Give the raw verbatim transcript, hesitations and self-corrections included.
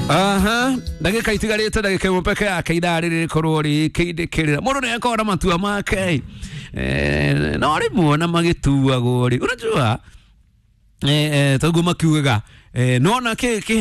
Aha, ndagika itigarite ndagika imwe peke yake idari rikorwo rikindikirira mundu ni akora matua make eh no rimuona magituagwo ri unajua eh eh taguma kiugaga eh nona ke